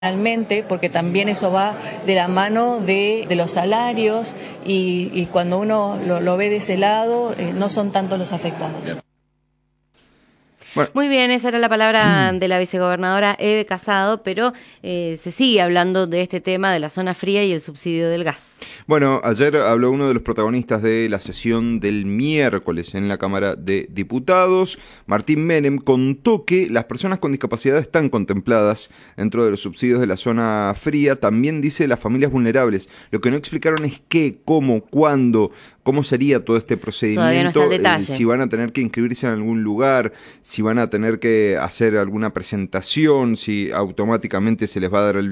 Realmente, porque también eso va de la mano de los salarios y cuando uno lo ve de ese lado, no son tantos los afectados. Bueno. Muy bien, esa era la palabra de la vicegobernadora Eve Casado, pero se sigue hablando de este tema de la zona fría y el subsidio del gas. Bueno, ayer habló uno de los protagonistas de la sesión del miércoles en la Cámara de Diputados. Martín Menem contó que las personas con discapacidad están contempladas dentro de los subsidios de la zona fría. También dice las familias vulnerables. Lo que no explicaron es qué, cómo, cuándo, cómo sería todo este procedimiento. Todavía no está el detalle. Si van a tener que inscribirse en algún lugar, si van a tener que hacer alguna presentación, si automáticamente se les va a dar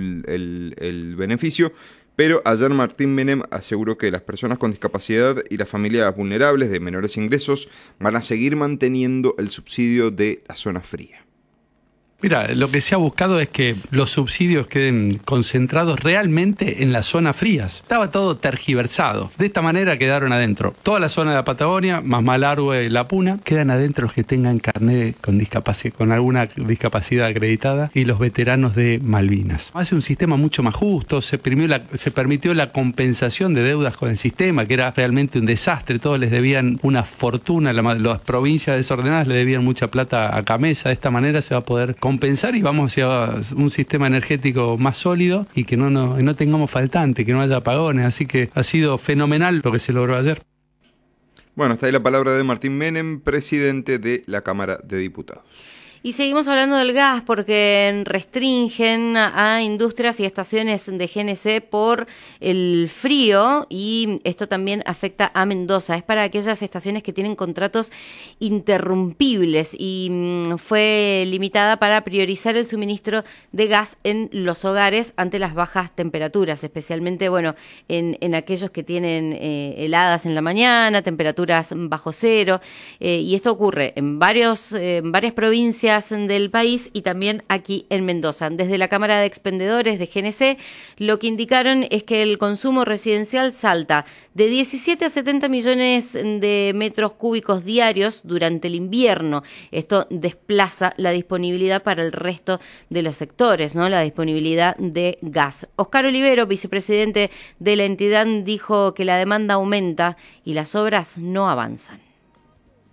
el beneficio. Pero ayer Martín Menem aseguró que las personas con discapacidad y las familias vulnerables de menores ingresos van a seguir manteniendo el subsidio de la zona fría. Mira, lo que se ha buscado es que los subsidios queden concentrados realmente en las zonas frías. Estaba todo tergiversado. De esta manera quedaron adentro. Toda la zona de la Patagonia, más Malargüe y La Puna, quedan adentro los que tengan carnet con discapacidad, con alguna discapacidad acreditada, y los veteranos de Malvinas. Hace un sistema mucho más justo, se permitió la compensación de deudas con el sistema, que era realmente un desastre. Todos les debían una fortuna, las provincias desordenadas le debían mucha plata a Camesa. De esta manera se va a poder compensar y vamos hacia un sistema energético más sólido y que no tengamos faltante, que no haya apagones. Así que ha sido fenomenal lo que se logró ayer. Bueno, hasta ahí la palabra de Martín Menem, presidente de la Cámara de Diputados. Y seguimos hablando del gas porque restringen a industrias y estaciones de GNC por el frío y esto también afecta a Mendoza. Es para aquellas estaciones que tienen contratos interrumpibles y fue limitada para priorizar el suministro de gas en los hogares ante las bajas temperaturas, especialmente en aquellos que tienen heladas en la mañana, temperaturas bajo cero, y esto ocurre en varias provincias del país y también aquí en Mendoza. Desde la Cámara de Expendedores de GNC lo que indicaron es que el consumo residencial salta de 17 a 70 millones de metros cúbicos diarios durante el invierno. Esto desplaza la disponibilidad para el resto de los sectores, ¿no? La disponibilidad de gas. Oscar Olivero, vicepresidente de la entidad, dijo que la demanda aumenta y las obras no avanzan.